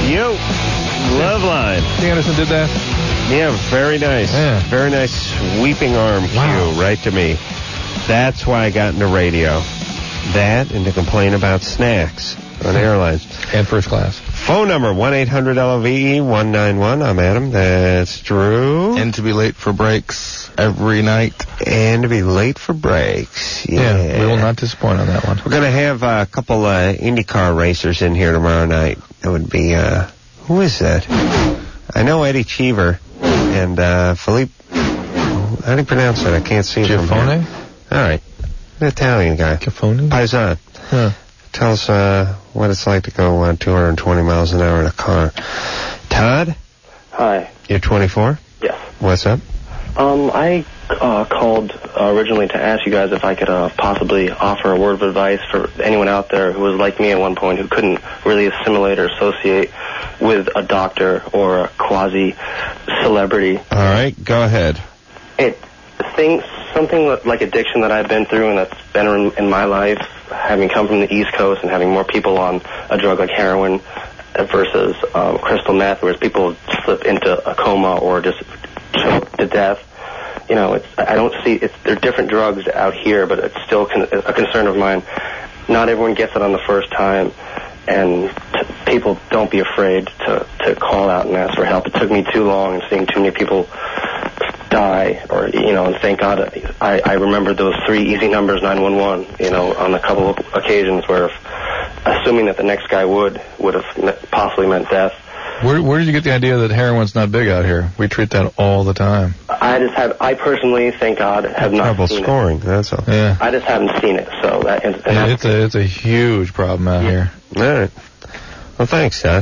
Yo, Loveline. Anderson did that? Yeah, very nice. Yeah. Very nice sweeping arm cue right to me. That's why I got into radio. That and to complain about snacks on airlines. And first class. Phone number, 1-800-LOVE-191. I'm Adam. That's Drew. And to be late for breaks every night. And to be late for breaks. Yeah. We will not disappoint on that one. We're going to have a couple IndyCar racers in here tomorrow night. It would be, who is that? I know Eddie Cheever and Philippe. How do you pronounce that? I can't see it from Giafone? here. All right. An Italian guy. Giafone? Paisan. Huh. Tell us what it's like to go 220 miles an hour in a car. Todd? Hi. You're 24? Yes. What's up? I called originally to ask you guys if I could possibly offer a word of advice for anyone out there who was like me at one point, who couldn't really assimilate or associate with a doctor or a quasi-celebrity. All right, go ahead. Something like addiction that I've been through and that's been in my life, having come from the East Coast and having more people on a drug like heroin versus crystal meth, whereas people slip into a coma or just choke to death. You know, I don't see they're different drugs out here, but it's still a concern of mine. Not everyone gets it on the first time, and people don't be afraid to call out and ask for help. It took me too long and seeing too many people die, and thank God I remembered those 3 easy numbers, 911, on a couple of occasions where, assuming that the next guy would have possibly meant death. Where did you get the idea that heroin's not big out here? We treat that all the time. I personally, thank God, have not Trouble seen scoring, it. that's all. Yeah. I just haven't seen it, so that... It's a huge problem out here. All right. Well, thanks, Todd.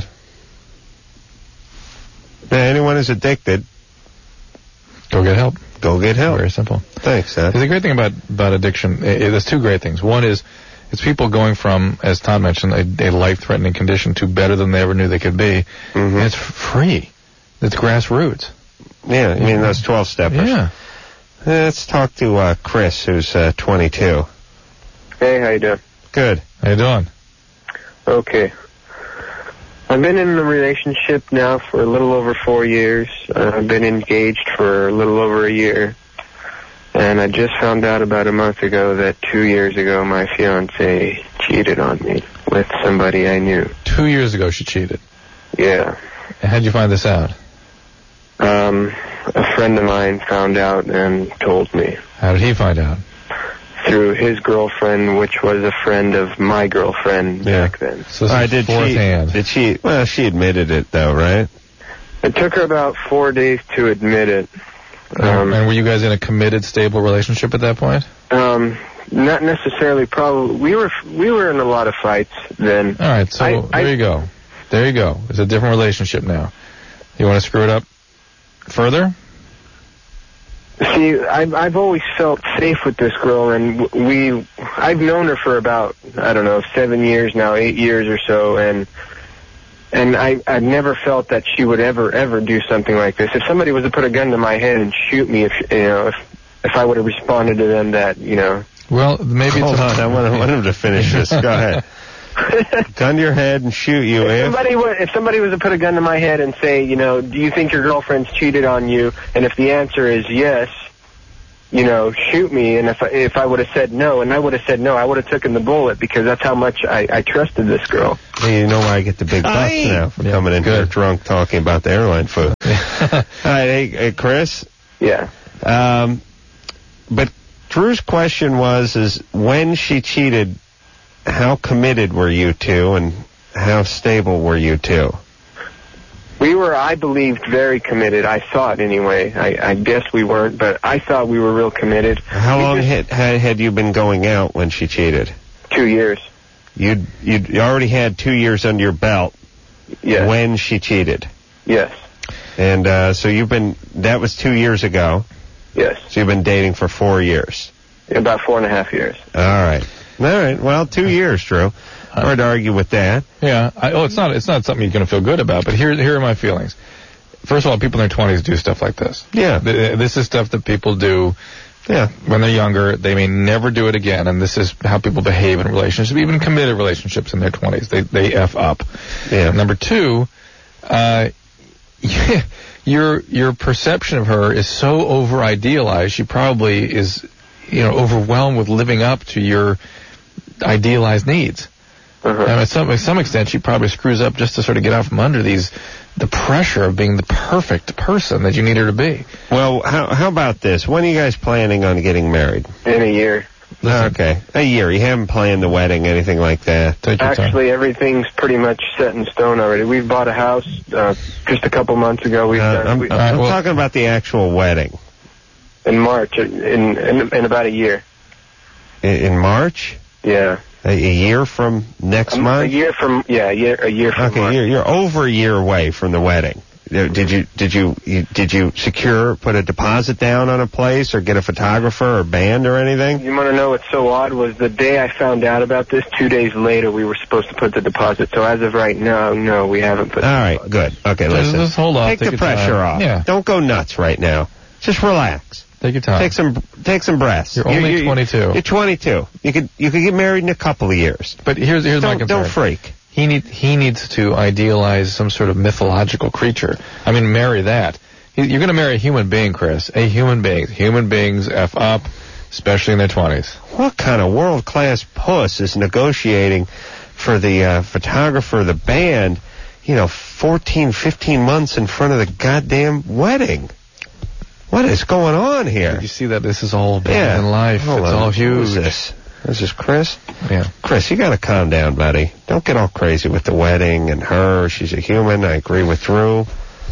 Now, anyone who's addicted... Go get help. Go get help. Very simple. Thanks, Todd. The great thing about addiction, there's 2 great things. One is, it's people going from, as Todd mentioned, a life-threatening condition to better than they ever knew they could be. Mm-hmm. And it's free. It's grassroots. Yeah, I mean those 12-steppers. Yeah. Let's talk to Chris, who's 22. Hey, how you doing? Good. How you doing? Okay. I've been in a relationship now for a little over 4 years. I've been engaged for a little over a year. And I just found out about a month ago that 2 years ago my fiancée cheated on me with somebody I knew. 2 years ago she cheated? Yeah. And how'd you find this out? A friend of mine found out and told me. How did he find out? Through his girlfriend, which was a friend of my girlfriend back then. So this is fourth hand. Did she? Well, she admitted it, though, right? It took her about 4 days to admit it. And were you guys in a committed, stable relationship at that point? Not necessarily. Probably we were in a lot of fights then. All right, so there you go. There you go. It's a different relationship now. You want to screw it up further? See, I've always felt safe with this girl, and I've known her for about 7 years now, 8 years or so, and I've never felt that she would ever do something like this. If somebody was to put a gun to my head and shoot me, if I would have responded to them that, Well, maybe Hold on, I want him to finish this. Go ahead. Gun to your head and shoot you. If somebody was to put a gun to my head and say, do you think your girlfriend's cheated on you? And if the answer is yes, shoot me. And if I would have said no, and I would have said no, I would have taken the bullet because that's how much I trusted this girl. Hey, you know why I get the big bucks now for coming in here drunk talking about the airline food. All right, hey, Chris? Yeah. But Drew's question is when she cheated, how committed were you two, and how stable were you two? We were, I believed, very committed. I thought, anyway. I guess we weren't, but I thought we were real committed. How long had you been going out when she cheated? 2 years. You already had 2 years under your belt when she cheated? Yes. And so that was 2 years ago? Yes. So you've been dating for 4 years? About 4.5 years. All right. Well, 2 years, Drew. Hard to argue with that. Yeah. It's not something you're going to feel good about, but here are my feelings. First of all, people in their 20s do stuff like this. Yeah. This is stuff that people do when they're younger. They may never do it again, and this is how people behave in relationships, even committed relationships in their 20s. They F up. Yeah. Number two, Your perception of her is so over idealized. She probably is, overwhelmed with living up to your idealized needs. And to some extent, she probably screws up just to sort of get out from under the pressure of being the perfect person that you need her to be. Well, how about this? When are you guys planning on getting married? In a year. Okay, a year. You haven't planned the wedding, anything like that? Actually, everything's pretty much set in stone already. We've bought a house just a couple months ago. I'm talking about the actual wedding. In March, in about a year. In March? Yeah. A year from next month? A year from March. Okay, you're over a year away from the wedding. Did you put a deposit down on a place or get a photographer or band or anything? You want to know what's so odd was the day I found out about this, 2 days later we were supposed to put the deposit. So as of right now, no, we haven't put. All right, good. Okay, listen. Just hold on. Take the pressure off. Yeah. Don't go nuts right now. Just relax. Take your time. Take some breaths. You're only 22. You're 22. You could get married in a couple of years. But here's my concern. Don't freak. He needs to idealize some sort of mythological creature. I mean, marry that. You're going to marry a human being, Chris. A human being. Human beings F up, especially in their 20s. What kind of world-class puss is negotiating for the photographer, the band, 14, 15 months in front of the goddamn wedding? What is going on here? You see that this is all big in life. It's all huge. Who is this? This is Chris? Yeah. Chris, you got to calm down, buddy. Don't get all crazy with the wedding and her. She's a human. I agree with Drew.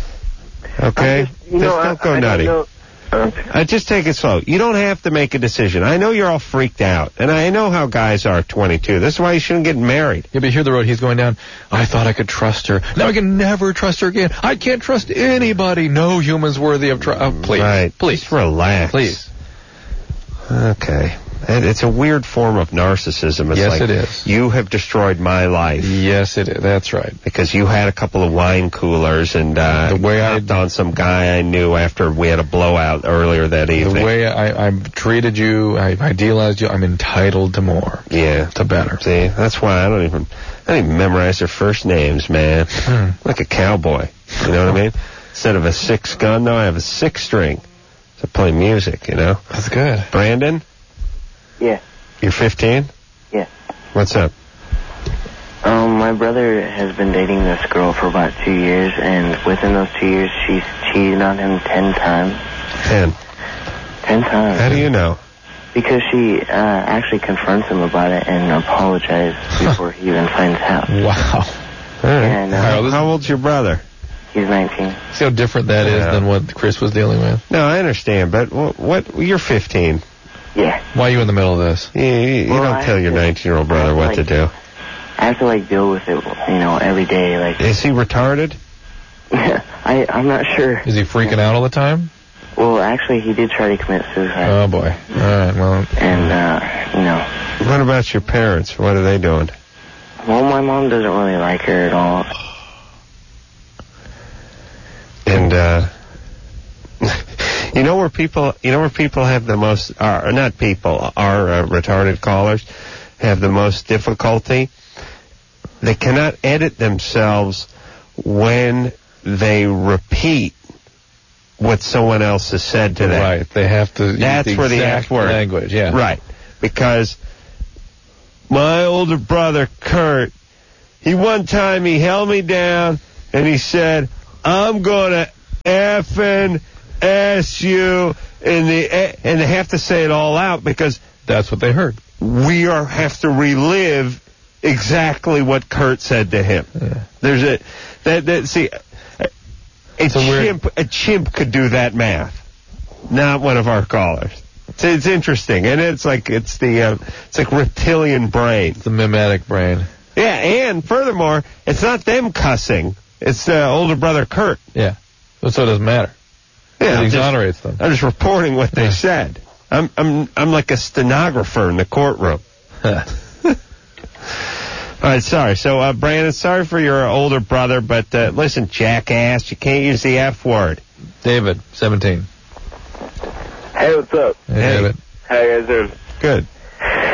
Okay? Don't go nutty. Just take it slow. You don't have to make a decision. I know you're all freaked out, and I know how guys are at 22. That's why you shouldn't get married. Yeah, but hear the road he's going down. I thought I could trust her. Now I can never trust her again. I can't trust anybody. No human's worthy of trust. Please. Right. Please. Just relax. Please. Okay. It's a weird form of narcissism. It's yes, it is. You have destroyed my life. Yes, it is. That's right. Because you had a couple of wine coolers and the way hopped on some guy I knew after we had a blowout earlier that evening. The way I treated you, I idealized you, I'm entitled to more. Yeah. To better. See, that's why I don't even memorize their first names, man. Like a cowboy. You know what I mean? Instead of a 6-gun, though, I have a 6-string to play music, That's good. Brandon? Yeah. You're 15? Yeah. What's up? My brother has been dating this girl for about 2 years, and within those 2 years, she's cheated on him 10 times. 10? 10 times. How do you know? Because she actually confronts him about it and apologized before he even finds out. Wow. All right. And, how old's your brother? He's 19. See how different that is than what Chris was dealing with? No, I understand, but you're 15. Yeah. Why are you in the middle of this? You don't tell your 19-year-old brother what to do. I have to, deal with it, every day. Is he retarded? I'm not sure. Is he freaking out all the time? Well, actually, he did try to commit suicide. Oh, boy. All right, well. And, What about your parents? What are they doing? Well, my mom doesn't really like her at all. And, where people have the most, our retarded callers have the most difficulty? They cannot edit themselves when they repeat what someone else has said to them. Right, they have to That's use the where the exact F word. language, yeah. Right, because my older brother, Kurt, he held me down and he said, I'm going to effing S you, and they have to say it all out because that's what they heard. We have to relive exactly what Kurt said to him. Yeah. There's a chimp could do that math, not one of our callers. It's interesting, and it's like reptilian brain. It's the mimetic brain. Yeah, and furthermore, it's not them cussing. It's the older brother Kurt. Yeah, so it doesn't matter. Yeah, it exonerates them. I'm just reporting what they said. I'm like a stenographer in the courtroom. All right, sorry. So, Brandon, sorry for your older brother, but listen, jackass, you can't use the F word. David, 17. Hey, what's up? Hey, David. How you guys doing? Good.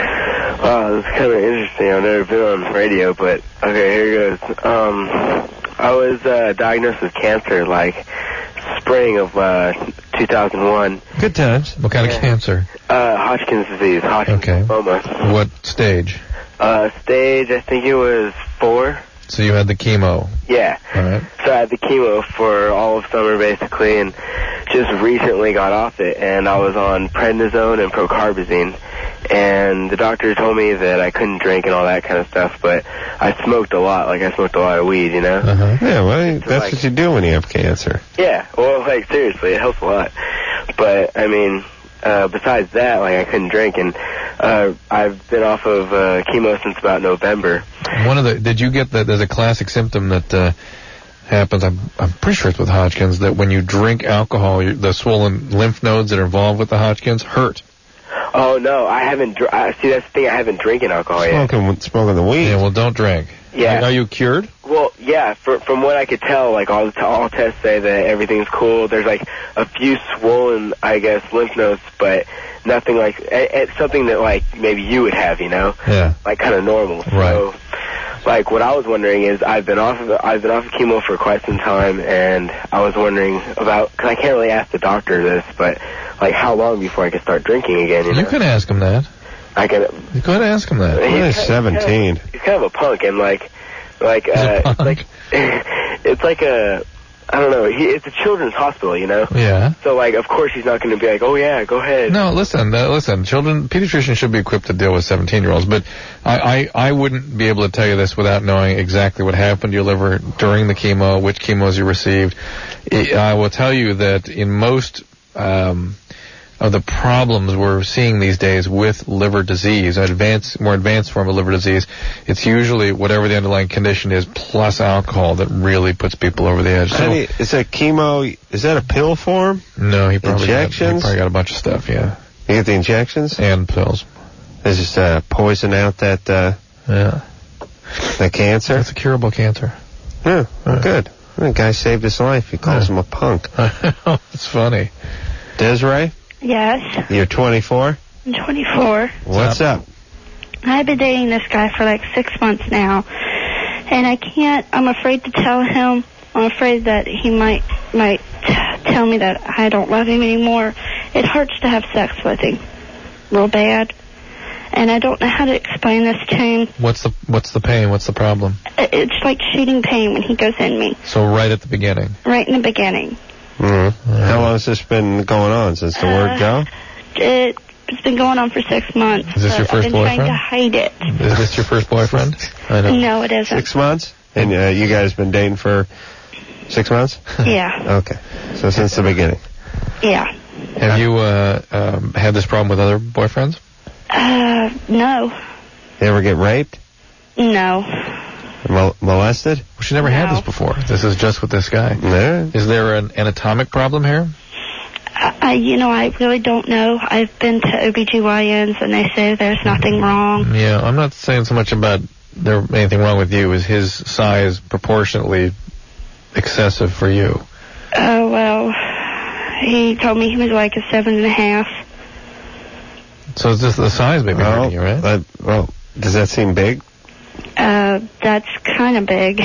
This is kind of interesting. I've never been on radio, but okay, here goes. I was diagnosed with cancer, like, spring of 2001. Good times. What kind of cancer? Hodgkin's disease, Hodgkin's lymphoma. What stage? Stage, I think it was 4. So you had the chemo. Yeah. All right. So I had the chemo for all of summer, basically, and just recently got off it, and I was on prednisone and procarbazine, and the doctor told me that I couldn't drink and all that kind of stuff, but I smoked a lot. Like, I smoked a lot of weed, you know? Uh-huh. Yeah, well, that's like, what you do when you have cancer. Yeah, well, like, seriously, it helps a lot. But, I mean, besides that, like, I couldn't drink, and I've been off of chemo since about November. Did you get that? There's a classic symptom that happens. I'm pretty sure it's with Hodgkin's, that when you drink alcohol, the swollen lymph nodes that are involved with the Hodgkin's hurt. Oh no, I haven't. See, that's the thing. I haven't drinking alcohol yet. Smoking the weed. Yeah, well, don't drink. Yeah. Are you cured? Well, yeah. From what I could tell, like all tests say that everything's cool. There's like a few swollen, I guess, lymph nodes, but nothing like it's something that like maybe you would have, you know? Yeah. Like kind of normal. Right. So, like what I was wondering is I've been off of chemo for quite some time, and I was wondering about, because I can't really ask the doctor this, but like how long before I could start drinking again? You know? can ask him that. I can. You go ahead and ask him that. He's 17. He's kind of a punk, and it's like a. I don't know. It's a children's hospital, you know? Yeah. So, like, of course he's not going to be like, oh, yeah, go ahead. No, listen. Pediatricians should be equipped to deal with 17-year-olds, but I wouldn't be able to tell you this without knowing exactly what happened to your liver during the chemo, which chemos you received. I will tell you that in most of the problems we're seeing these days with liver disease, more advanced form of liver disease, it's usually whatever the underlying condition is plus alcohol that really puts people over the edge. So, is that chemo? Is that a pill form? No, he probably injections. Got a bunch of stuff. Yeah, you get the injections and pills. They just poison out that the cancer. It's a curable cancer. Yeah, good. The guy saved his life. He calls him a punk. It's funny. Desiree? Yes. You're 24? I'm 24. What's up? I've been dating this guy for like 6 months now, and I'm afraid to tell him. I'm afraid that he might tell me that I don't love him anymore. It hurts to have sex with him. Real bad. And I don't know how to explain this to him. What's the pain? What's the problem? It's like shooting pain when he goes in me. So right at the beginning? Right in the beginning. Mm-hmm. How long has this been going on since the word go? It's been going on for 6 months. Is this your first boyfriend? I've been trying to hide it. Is this your first boyfriend? I know. No, it isn't. 6 months? And you guys been dating for 6 months? Yeah. Okay. So since the beginning? Yeah. Have you had this problem with other boyfriends? No. You ever get raped? No. Molested? Well, she never had this before. This is just with this guy. Yeah. Is there an anatomic problem here? I really don't know. I've been to OBGYNs, and they say there's nothing wrong. Yeah, I'm not saying so much about there anything wrong with you. Is his size proportionately excessive for you? Oh, well, he told me he was like a 7.5. So it's just the size maybe hurting you, right? Does that seem big? That's kind of big.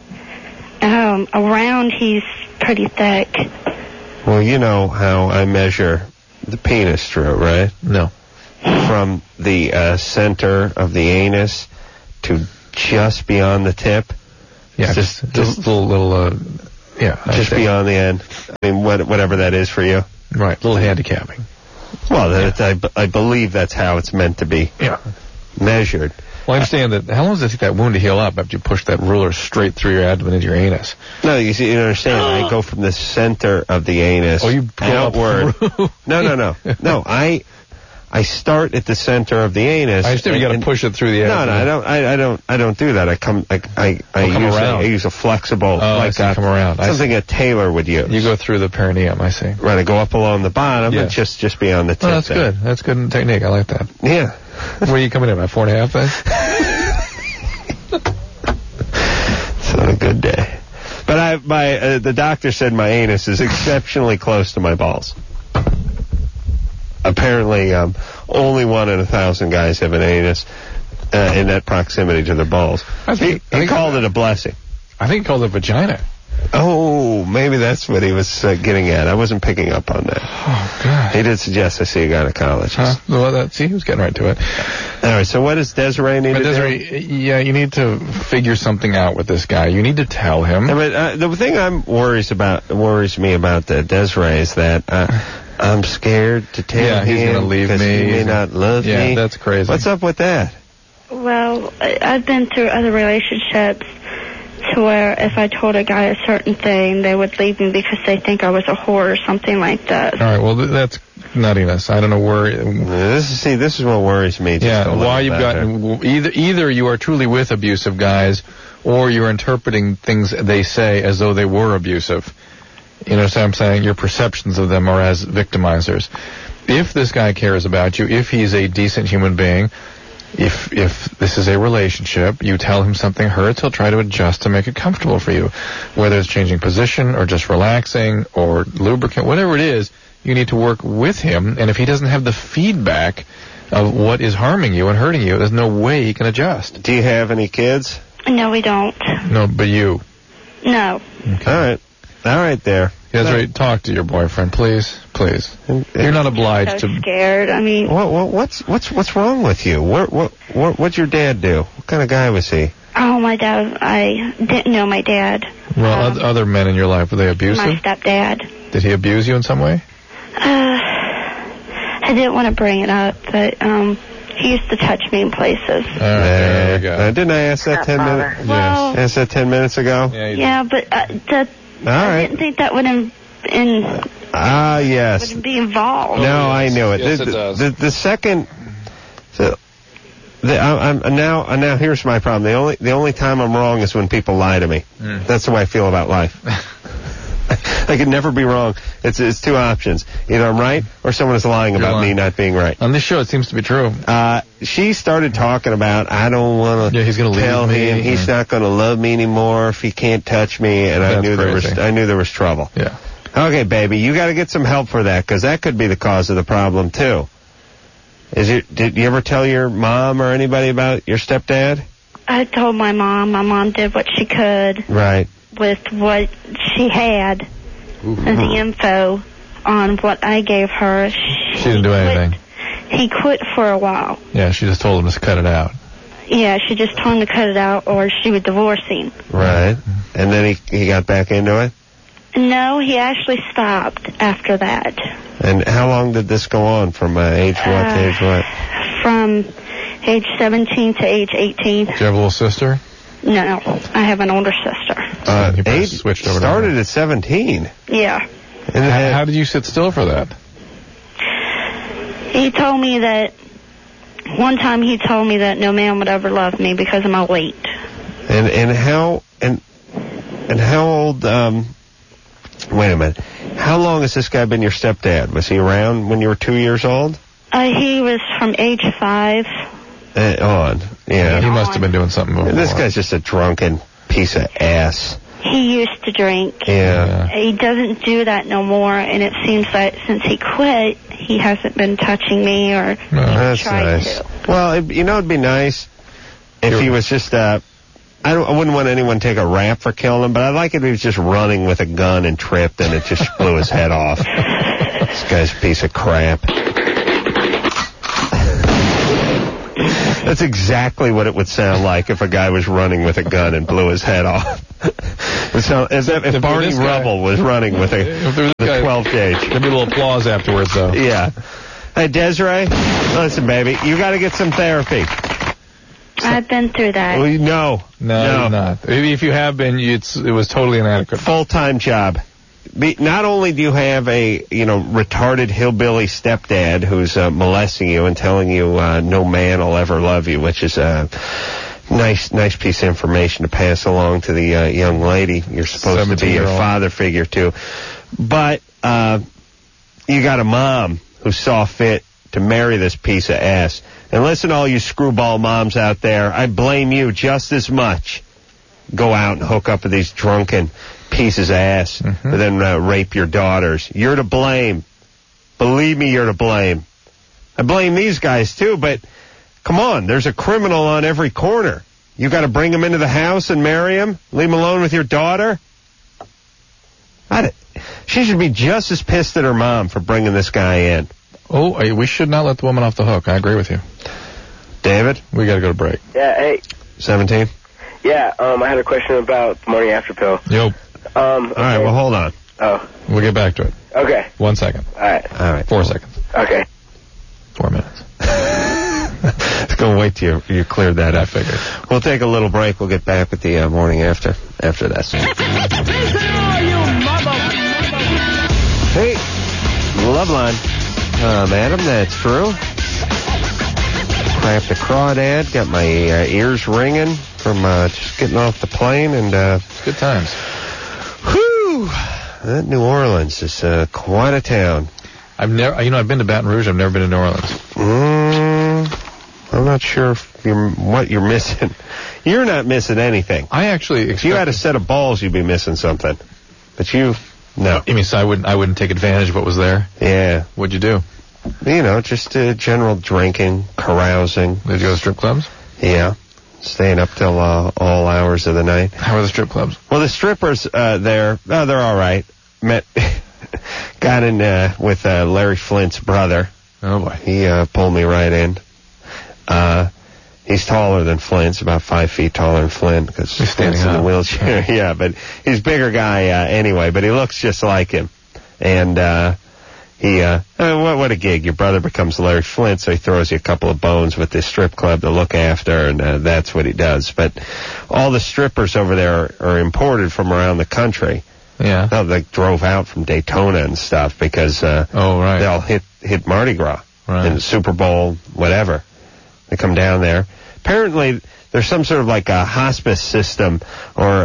Around, he's pretty thick. Well, you know how I measure the penis, Drew, right? No. From the center of the anus to just beyond the tip. Yeah, just a little just beyond the end. I mean, whatever that is for you. Right, a little handicapping. Well, I believe that's how it's meant to be measured. Well, I understand that. How long does it take that wound to heal up after you push that ruler straight through your abdomen into your anus? No, you understand. I go from the center of the anus outward. No. No, I start at the center of the anus. I understand you got to push it through the abdomen. No, I don't do that. I use a flexible come around. Something a tailor would use. You go through the perineum, I see. Right, I go up along the bottom and just beyond the tip. Oh, that's good. That's good technique. I like that. Yeah. Where are you coming in, about 4.5 then? It's not a good day. But the doctor said my anus is exceptionally close to my balls. Apparently, only 1 in 1,000 guys have an anus in that proximity to their balls. He called it a blessing. I think he called it vagina. Oh, maybe that's what he was getting at. I wasn't picking up on that. Oh, God. He did suggest I see a gynecologist. Huh? Well, see, he was getting right to it. All right, so what does Desiree need to do? Yeah, you need to figure something out with this guy. You need to tell him. Yeah, but the thing worries me about Desiree is that I'm scared to tell him he's going to leave me. He may not love me. Yeah, that's crazy. What's up with that? Well, I've been through other relationships to where if I told a guy a certain thing, they would leave me because they think I was a whore or something like that. All right, well, that's nuttiness. I don't know where... This is what worries me. Why you've gotten... Either you are truly with abusive guys, or you're interpreting things they say as though they were abusive. You know what I'm saying? Your perceptions of them are as victimizers. If this guy cares about you, if he's a decent human being... If this is a relationship, you tell him something hurts, he'll try to adjust to make it comfortable for you. Whether it's changing position or just relaxing or lubricant, whatever it is, you need to work with him. And if he doesn't have the feedback of what is harming you and hurting you, there's no way he can adjust. Do you have any kids? No, we don't. No, but you. No. Okay. All right there. Desiree, talk to your boyfriend, please. Please. You're not obliged to. I'm scared. I mean, what's wrong with you? What'd your dad do? What kind of guy was he? Oh, my dad. I didn't know my dad. Well, other men in your life, were they abusive? My stepdad. Did he abuse you in some way? I didn't want to bring it up, but he used to touch me in places. There you go. Didn't I ask that 10 minutes? Well, asked that 10 minutes ago? Yeah, but I didn't think that would yes. wouldn't be involved. No, I knew it. Yes, it does. The second... Now here's my problem. The only time I'm wrong is when people lie to me. That's the way I feel about life. I can never be wrong. It's two options. Either I'm right or someone is lying about me not being right. On this show, it seems to be true. She started talking about, I don't want to he's gonna tell leave him me. he's not going to love me anymore if he can't touch me, and I knew there was trouble. Yeah. Okay, baby, you got to get some help for that, because that could be the cause of the problem too. Did you ever tell your mom or anybody about your stepdad? I told my mom. My mom did what she could. Right. With what she had and the info on what I gave her. She didn't do anything. He quit for a while. Yeah, she just told him to cut it out. Yeah, she just told him to cut it out or she would divorce him. Right. And then he got back into it? No, he actually stopped after that. And how long did this go on? From age what to age what? From age 17 to age 18. Do you have a little sister? No, I have an older sister. Age switched over started at 17. Yeah. And how did you sit still for that? He told me that one time he told me that no man would ever love me because of my weight. And how old? Wait a minute. How long has this guy been your stepdad? Was he around when you were 2 years old? He was from age 5 on. Yeah. He must have been doing something before. This guy's just a drunken piece of ass. He used to drink. Yeah. He doesn't do that no more, and it seems like since he quit, he hasn't been touching me or that's tried nice. to. Well, it'd be nice if he was just I wouldn't want anyone to take a rap for killing him, but I'd like it if he was just running with a gun and tripped and it just blew his head off. This guy's a piece of crap. That's exactly what it would sound like if a guy was running with a gun and blew his head off. As if Barney Rubble was running with the 12 gauge. There'd be a little applause afterwards, though. Yeah. Hey, Desiree, listen, baby, you got to get some therapy. I've been through that. Well, no, you're not. If you have been, it was totally inadequate. Full-time job. Not only do you have a retarded hillbilly stepdad who's molesting you and telling you no man will ever love you, which is a nice piece of information to pass along to the young lady you're supposed to be a father figure to, but you got a mom who saw fit to marry this piece of ass. And listen to all you screwball moms out there, I blame you just as much. Go out and hook up with these drunken pieces of ass and then rape your daughters. You're to blame. Believe me, you're to blame. I blame these guys too, but come on, there's a criminal on every corner. You got to bring him into the house and marry him? Leave him alone with your daughter? She should be just as pissed at her mom for bringing this guy in. Oh, we should not let the woman off the hook. I agree with you. David? We got to go to break. Yeah, hey. 17? Yeah, I had a question about the morning after pill. Yep. All right, well, hold on. Oh. We'll get back to it. Okay. 1 second. All right. 4 seconds. Okay. 4 minutes. Let's go wait till you cleared that up. I figured. We'll take a little break. We'll get back with the morning after this. Hey, Love Line. Adam, that's true. Crapped a crawdad. Got my ears ringing from just getting off the plane. And it's good times. Whew. That New Orleans is quite a town. I've been to Baton Rouge. I've never been to New Orleans. I'm not sure what you're missing. You're not missing anything. I actually if you had a set of balls, you'd be missing something. But no. You mean so I wouldn't take advantage of what was there? Yeah. What'd you do? Just general drinking, carousing. Did you go to strip clubs? Yeah. Staying up till all hours of the night. How are the strip clubs? Well, the strippers there, they're all right. Got in with Larry Flint's brother. Oh, boy. He pulled me right in. He's taller than Flint's, about 5 feet taller than Flint, because he's standing in up. a wheelchair. Yeah, but he's a bigger guy anyway, but he looks just like him. And what a gig. Your brother becomes Larry Flint, so he throws you a couple of bones with this strip club to look after, and that's what he does. But all the strippers over there are imported from around the country. Yeah. They drove out from Daytona and stuff because they all hit Mardi Gras and Super Bowl, whatever. They come down there. Apparently, there's some sort of like a hospice system or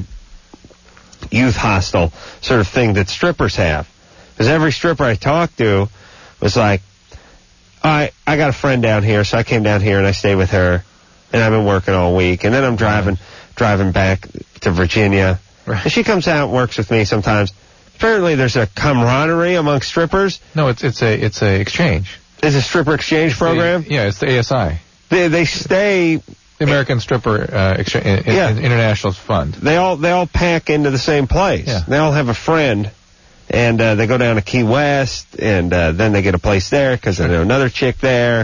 youth hostel sort of thing that strippers have. Because every stripper I talked to was like, I got a friend down here, so I came down here and I stayed with her, and I've been working all week, and then I'm driving back to Virginia. Right. And she comes out and works with me sometimes. Apparently, there's a camaraderie among strippers. No, it's a exchange. It's a stripper exchange program? It's the ASI. They stay... The American Stripper International Fund. They all pack into the same place. Yeah. They all have a friend, and they go down to Key West, and then they get a place there because there's another chick there.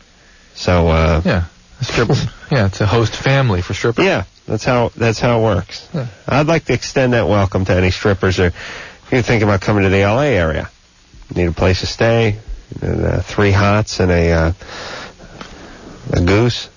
So it's a host family for strippers. Yeah, that's how it works. Yeah. I'd like to extend that welcome to any strippers or if you're thinking about coming to the LA area. You need a place to stay, and 3 hots and a goose.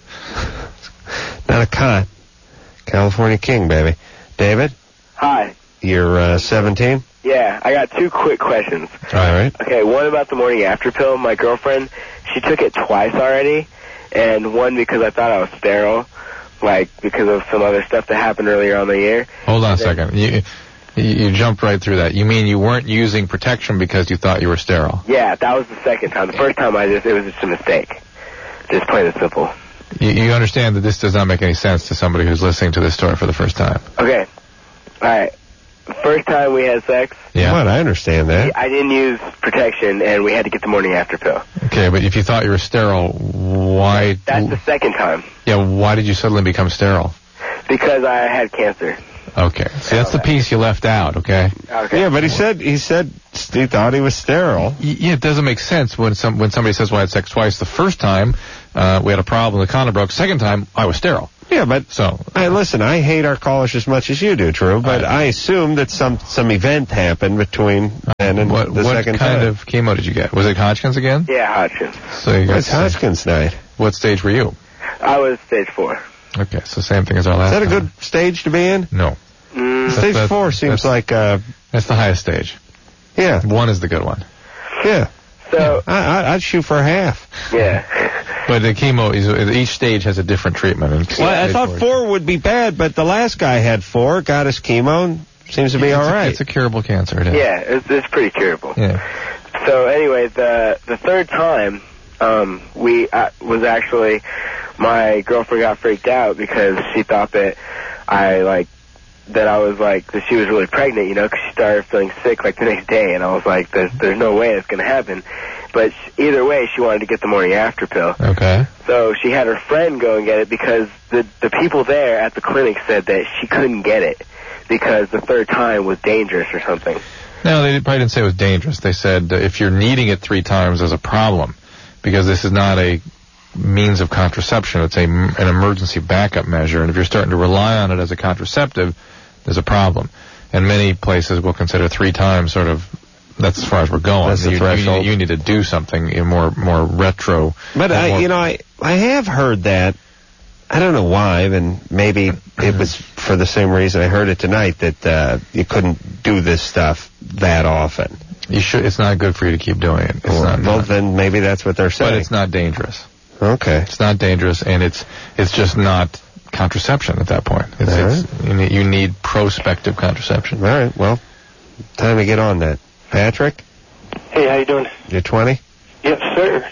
Not a cot. California King, baby. David? Hi. You're 17? Yeah, I got 2 quick questions. All right. Okay, one about the morning after pill. My girlfriend, she took it twice already, and one because I thought I was sterile, because of some other stuff that happened earlier on the year. Hold on a second. You jumped right through that. You mean you weren't using protection because you thought you were sterile? Yeah, that was the second time. The first time it was just a mistake. Just plain and simple. You understand that this does not make any sense to somebody who's listening to this story for the first time. Okay. All right. The first time we had sex. Yeah. What? I understand that. I didn't use protection, and we had to get the morning after pill. Okay, but if you thought you were sterile, why... That's the second time. Yeah, why did you suddenly become sterile? Because I had cancer. Okay. See, that's the piece you left out, okay? Okay. Yeah, but he said he thought he was sterile. Yeah, it doesn't make sense when somebody says, well, I had sex twice. The first time, we had a problem, the condom broke. Second time, I was sterile. Yeah, but listen, I hate our callers as much as you do, Drew, but I assume that some event happened between then and the second time. What kind of chemo did you get? Was it Hodgkin's again? Yeah, Hodgkin's. So you got It's Hodgkin's night. What stage were you? I was stage 4. Okay, so same thing as our last time. Is that a good stage to be in? No. Stage 4 seems like... That's the highest stage. Yeah. 1 is the good one. Yeah. So I'd shoot for half. Yeah. But the chemo each stage has a different treatment. Well, I thought 4 would be bad, but the last guy had 4, got his chemo, and seems to be all right. It's a curable cancer. It is. Yeah, it's pretty curable. Yeah. So anyway, the third time, was actually my girlfriend got freaked out because she thought that that she was really pregnant, because she started feeling sick the next day, and I was like, there's no way it's going to happen. but either way, she wanted to get the morning after pill. Okay. So she had her friend go and get it because the people there at the clinic said that she couldn't get it because the third time was dangerous or something. No, they probably didn't say it was dangerous. They said if you're needing it 3 times, there's a problem because this is not a means of contraception. It's an emergency backup measure, and if you're starting to rely on it as a contraceptive, there's a problem. And many places will consider 3 times sort of, that's as far as we're going. That's the threshold. You need to do something more retro. But I have heard that. I don't know why, and maybe it was for the same reason I heard it tonight, that you couldn't do this stuff that often. You should. It's not good for you to keep doing it. Well, then maybe that's what they're saying. But it's not dangerous. Okay. It's not dangerous, and it's just not contraception at that point. You need prospective contraception. All right. Well, time to get on that. Patrick? Hey, how you doing? You're 20? Yes, sir.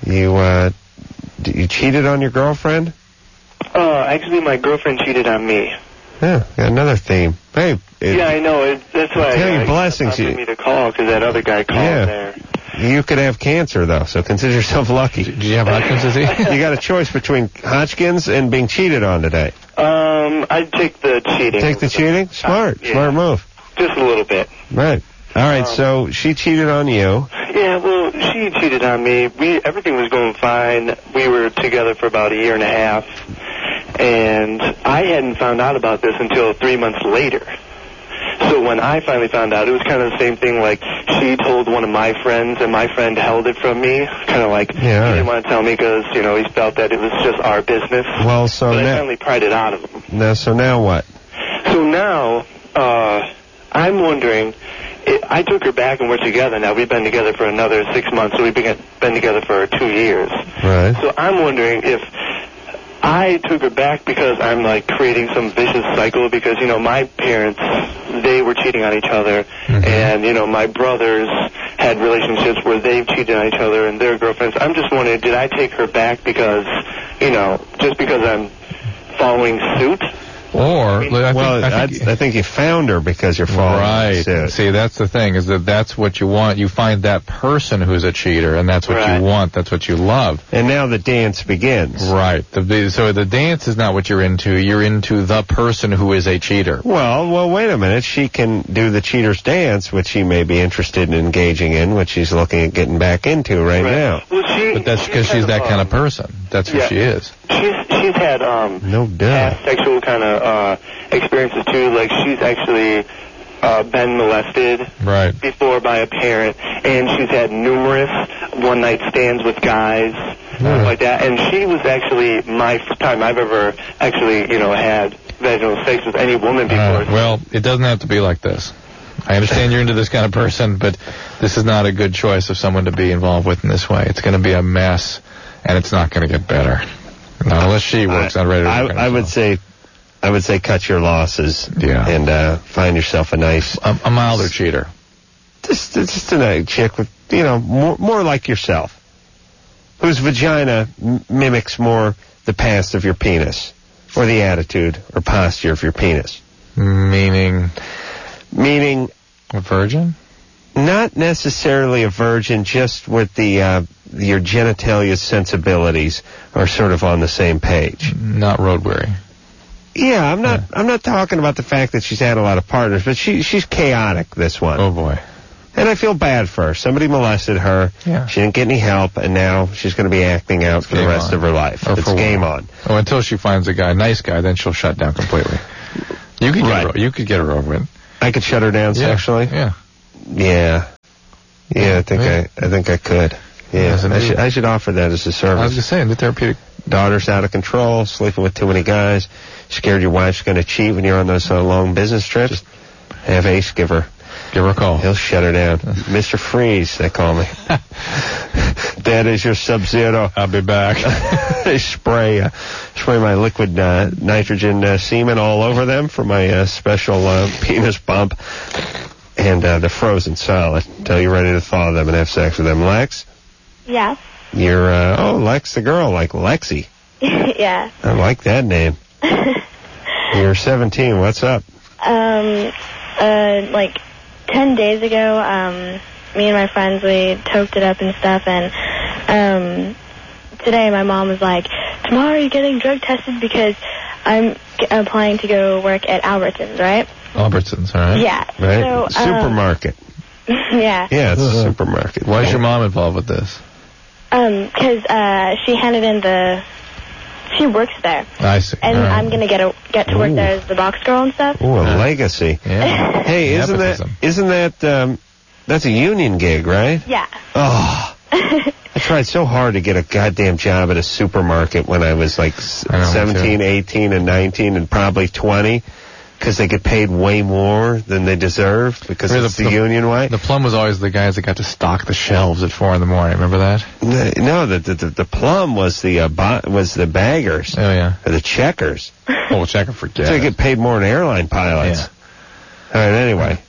You cheated on your girlfriend? Actually, my girlfriend cheated on me. Yeah, got another theme. Hey. Yeah, I know. That's why your blessings. You me to call because that other guy called there. You could have cancer, though, so consider yourself lucky. Do you have Hodgkin's disease? You got a choice between Hodgkin's and being cheated on today. I'd take the cheating. Take the cheating? Smart. Yeah. Smart move. Just a little bit. Right. All right, so she cheated on you. Yeah, well, she cheated on me. Everything was going fine. We were together for about 1.5 years, and I hadn't found out about this until 3 months later. So when I finally found out, it was kind of the same thing, like she told one of my friends, and my friend held it from me, kind of like he didn't want to tell me because, he felt that it was just our business. Well, so but now... I finally pried it out of him. So now what? So now, I'm wondering... I took her back and we're together now. We've been together for another 6 months, so we've been together for 2 years. Right. So I'm wondering if I took her back because I'm like creating some vicious cycle because, my parents, they were cheating on each other, and, my brothers had relationships where they've cheated on each other and their girlfriends. I'm just wondering, did I take her back because, just because I'm following suit? Or, I think you found her because you're following suit. See, that's the thing, is that's what you want. You find that person who's a cheater, and that's what you want. That's what you love. And now the dance begins. Right. So the dance is not what you're into. You're into the person who is a cheater. Well, wait a minute. She can do the cheater's dance, which she may be interested in engaging in, which she's looking at getting back into right now. Well, but that's because she's that kind of person. That's who she is. She's had no doubt past sexual kind of experiences too. Like she's actually been molested before by a parent, and she's had numerous one-night stands with guys like that. And she was actually my first time I've ever actually had vaginal sex with any woman before. Well, it doesn't have to be like this. I understand you're into this kind of person, but this is not a good choice of someone to be involved with in this way. It's going to be a mess, and it's not going to get better. Not unless she works out ready to work on herself. I would say cut your losses and find yourself a nice... A milder cheater. Just a nice chick with, more like yourself, whose vagina mimics more the past of your penis, or the attitude or posture of your penis. Meaning a virgin? Not necessarily a virgin, just with your genitalia sensibilities are sort of on the same page. Not road weary. Yeah, I'm not talking about the fact that she's had a lot of partners, but she's chaotic, this one. Oh boy. And I feel bad for her. Somebody molested her. Yeah. She didn't get any help, and now she's going to be acting out for the rest of her life. It's game on. Oh, until she finds a nice guy, then she'll shut down completely. You could get her over it. I could shut her down sexually? Yeah. Yeah, I think I could. Yeah, I should offer that as a service. I was just saying, the therapeutic. Daughter's out of control, sleeping with too many guys, scared your wife's going to cheat when you're on those long business trips. Just have Ace give her a call. He'll shut her down. Mr. Freeze, they call me. That is your Sub-Zero. I'll be back. I spray my liquid nitrogen semen all over them for my special penis bump. And they're frozen solid until you're ready to thaw them and have sex with them. Lex? Yes. You're, Lex the girl, like Lexi. Yeah. I like that name. You're 17. What's up? Like 10 days ago, me and my friends, we toked it up and stuff, and today my mom was like, tomorrow you're getting drug tested because I'm applying to go work at Albertsons, right? Albertsons, all right. Yeah. Right? So, Supermarket. Yeah. Yeah, it's a supermarket. Why is your mom involved with this? Because she handed in she works there. I see. And All right. I'm going to get to work there as the box girl and stuff. Ooh, a legacy. Yeah. Hey, isn't that that's a union gig, right? Yeah. Oh. I tried so hard to get a goddamn job at a supermarket when I was like 17, 18, and 19, and probably 20, because they get paid way more than they deserve because it's the union way. The plum was always the guys that got to stock the shelves at 4 in the morning. Remember that? No, the plum was the baggers. Oh yeah. Or the checkers. Oh, checker for gas. So they get paid more than airline pilots. Yeah. All right. Anyway.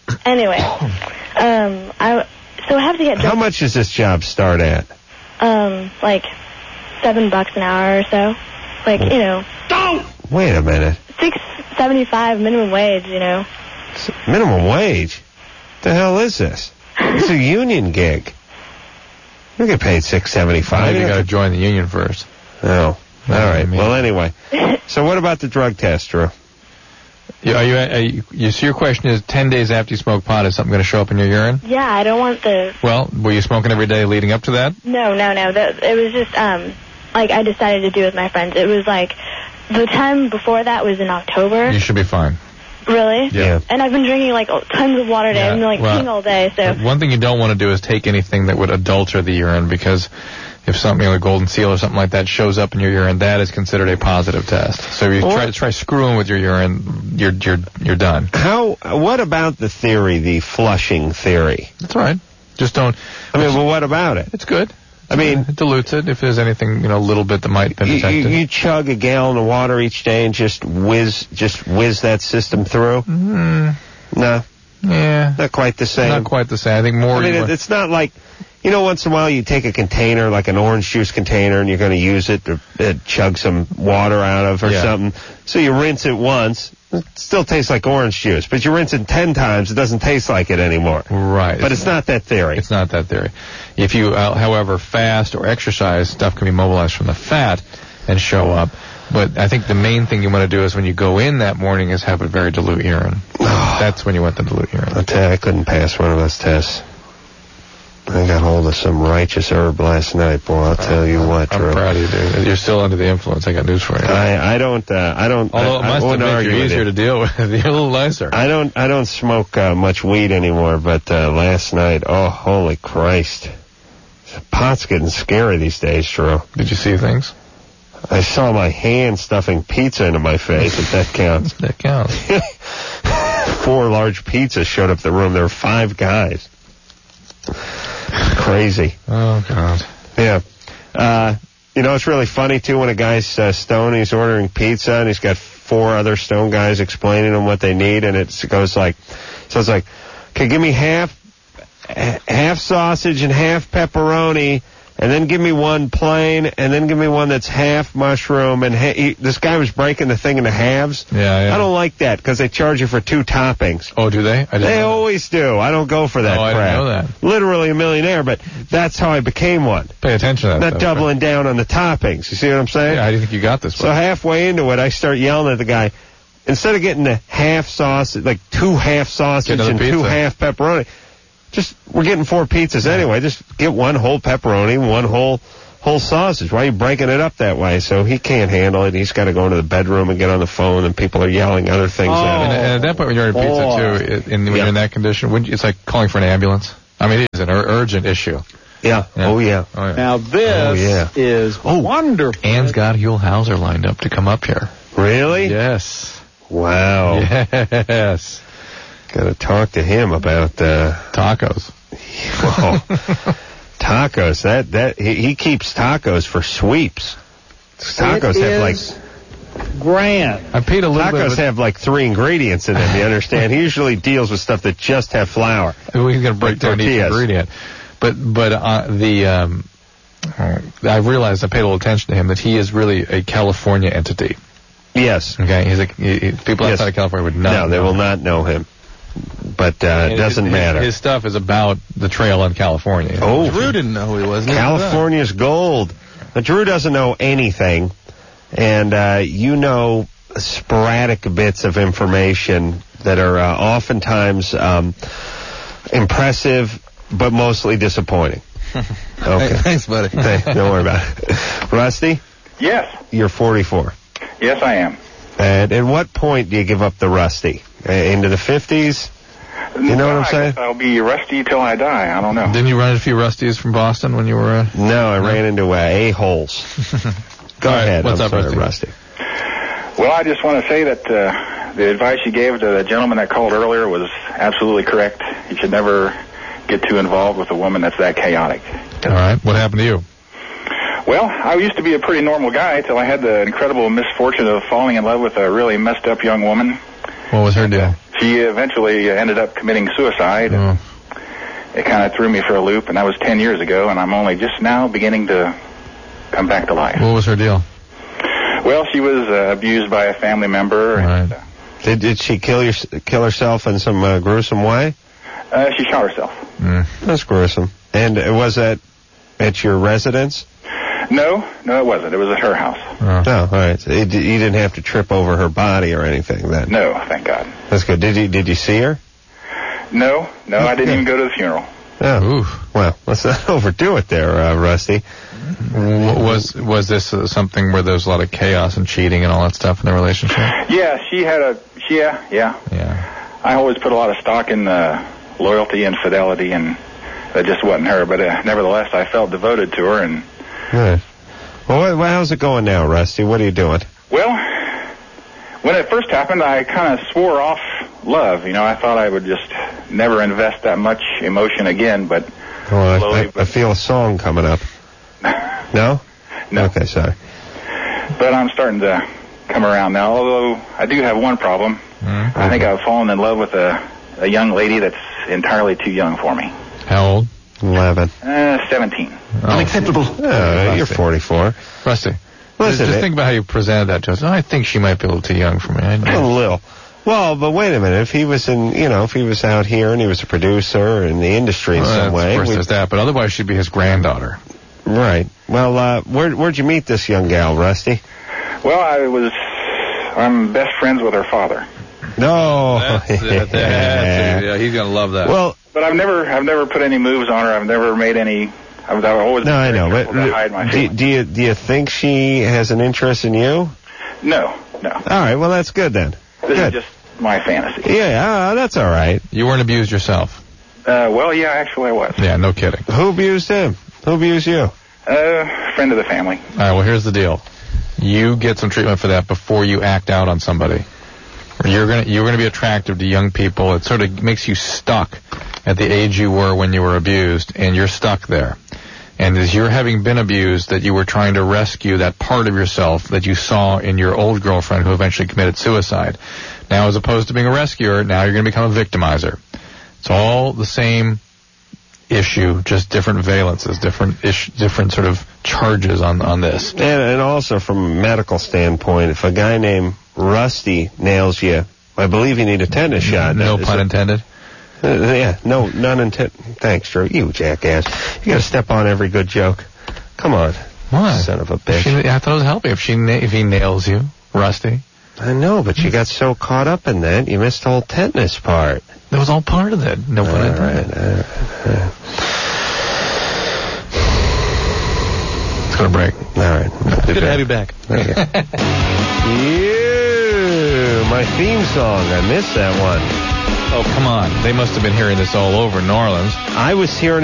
So I have to get. How much does this job start at? Like $7 an hour or so. Like, you know. Don't! Wait a minute. $6.75 minimum wage, you know. Minimum wage? What the hell is this? It's a union gig. You get paid $6.75. You got to join the union first. Oh, all right. Well, anyway. So what about the drug test, Drew? So your question is, 10 days after you smoke pot, is something going to show up in your urine? Yeah, I don't want the... Well, were you smoking every day leading up to that? No. It was just, like, I decided to do with my friends. It was like, the time before that was in October. You should be fine. Really? Yeah. And I've been drinking, like, tons of water today. I've been, like, peeing all day, so... One thing you don't want to do is take anything that would adulter the urine, because if something like Golden Seal or something like that shows up in your urine, that is considered a positive test. So if you try screwing with your urine, you're done. What about the theory, the flushing theory? That's right. Just don't... well, what about it? It's good. It dilutes it if there's anything, a little bit that might be detected. You chug a gallon of water each day and just whiz that system through? No. Yeah. Not quite the same. Not quite the same. I think more... it's not like... once in a while you take a container, like an orange juice container, and you're going to use it to chug some water out of or something. So you rinse it once. It still tastes like orange juice. But you rinse it 10 times, it doesn't taste like it anymore. Right. But it's not that theory. It's not that theory. If you, however, fast or exercise, stuff can be mobilized from the fat and show up. But I think the main thing you want to do is when you go in that morning is have a very dilute urine. That's when you want the dilute urine. I'll tell you, I couldn't pass one of those tests. I got hold of some righteous herb last night, boy. I'll tell you what, Drew. I'm proud of you, dude. You're still under the influence. I got news for you. I don't. Although it must have made you easier to deal with. You're a little nicer. I don't smoke much weed anymore, but last night, oh, holy Christ. Pot's getting scary these days, Drew. Did you see things? I saw my hand stuffing pizza into my face, if that counts. That counts. 4 large pizzas showed up at the room. There were 5 guys. Crazy. Oh, God. Yeah. It's really funny, too, when a guy's stoned, he's ordering pizza, and he's got 4 other stone guys explaining to him what they need, and it goes like, okay, give me half sausage and half pepperoni, and then give me one plain, and then give me one that's half mushroom, and this guy was breaking the thing into halves. Yeah. I don't like that, because they charge you for 2 toppings. Oh, do they? They always do. I don't go for that crap. I didn't know that. Literally a millionaire, but that's how I became one. Pay attention to that. Not doubling down on the toppings. You see what I'm saying? Yeah, how do you think you got this? So halfway into it, I start yelling at the guy, instead of getting the half sausage, like 2 half sausage and 2 half pepperoni, we're getting 4 pizzas anyway. Just get 1 whole pepperoni, 1 whole sausage. Why are you breaking it up that way? So he can't handle it. He's got to go into the bedroom and get on the phone, and people are yelling other things at him. And at that point, when you're ordering pizza, too, when you're in that condition, it's like calling for an ambulance. I mean, it is an urgent issue. Yeah. Oh, yeah. Now, this is wonderful. Anne's got Huell Hauser lined up to come up here. Really? Yes. Wow. Yes. Got to talk to him about tacos. Well, tacos. That he keeps tacos for sweeps. Tacos have like grand. I paid a little Tacos have like 3 ingredients in them. You understand? He usually deals with stuff that just have flour. We're going to break down each ingredient. But I realized, I paid a little attention to him, that he is really a California entity. Yes. Okay. He's people outside of California would not. No, they will not know him. But doesn't matter. His stuff is about the trail in California. Oh, Drew didn't know who he was. California's gold. But Drew doesn't know anything, and you know sporadic bits of information that are oftentimes impressive, but mostly disappointing. Okay. Hey, thanks, buddy. Hey, don't worry about it. Rusty? Yes. You're 44. Yes, I am. And at what point do you give up the Rusty? Into the 50s? You know what I'm saying? I'll be rusty till I die. I don't know. Didn't you run into a few Rusties from Boston when you were... No, I ran into a-holes. Go ahead. What's up, Rusty? Well, I just want to say that the advice you gave to the gentleman that called earlier was absolutely correct. You should never get too involved with a woman that's that chaotic. All right. What happened to you? Well, I used to be a pretty normal guy till I had the incredible misfortune of falling in love with a really messed up young woman. What was her deal? She eventually ended up committing suicide. Oh. It kind of threw me for a loop, and that was 10 years ago, and I'm only just now beginning to come back to life. What was her deal? Well, she was abused by a family member. Right. And, Did she kill herself in some gruesome way? She shot herself. That's gruesome. And was that at your residence? No, it wasn't. It was at her house. Oh, all right. So you didn't have to trip over her body or anything then? No, thank God. That's good. Did you see her? No, I didn't even go to the funeral. Oh, oof. Well, let's not overdo it there, Rusty. Was this something where there was a lot of chaos and cheating and all that stuff in the relationship? Yeah, she had yeah. I always put a lot of stock in loyalty and fidelity, and that just wasn't her. But nevertheless, I felt devoted to her. And right. Well, how's it going now, Rusty? What are you doing? Well, when it first happened, I kind of swore off love. You know, I thought I would just never invest that much emotion again. But slowly, I feel a song coming up. No? No. Okay, sorry. But I'm starting to come around now, although I do have one problem. Mm-hmm. I think I've fallen in love with a young lady that's entirely too young for me. How old? 11. 17. Unacceptable. You're 44. Rusty, listen, just think about how you presented that to us. I think she might be a little too young for me. A little. Well, but wait a minute. If he was if he was out here and he was a producer in the industry in some way. Of course there's that, but otherwise she'd be his granddaughter. Right. Well, where'd you meet this young gal, Rusty? Well, I'm best friends with her father. No. That's it. Yeah, he's gonna love that. Well, but I've never put any moves on her. I've never made any. I've always no, I know. But hide my feelings. Do you think she has an interest in you? No. All right. Well, that's good then. This is just my fantasy. Yeah, that's all right. You weren't abused yourself? Well, yeah, actually I was. Yeah, no kidding. Who abused him? Who abused you? Friend of the family. All right, well, here's the deal. You get some treatment for that before you act out on somebody. You're gonna be attractive to young people. It sort of makes you stuck at the age you were when you were abused, and you're stuck there. And as you're having been abused, that you were trying to rescue that part of yourself that you saw in your old girlfriend who eventually committed suicide. Now, as opposed to being a rescuer, now you're going to become a victimizer. It's all the same issue, just different valences, different sort of charges on this. And also from a medical standpoint, if a guy named Rusty nails you, I believe you need a tetanus shot. No pun intended. Yeah, none intended. Thanks, Drew. You jackass. You got to step on every good joke. Come on. What? Son of a bitch. I thought it was helping if he nails you, Rusty. I know, but you got so caught up in that, you missed the whole tetanus part. That was all part of it. No pun intended. All right. Let's go to break. All right. Good to have you back. My theme song. I missed that one. Oh, come on. They must have been hearing this all over New Orleans. I was hearing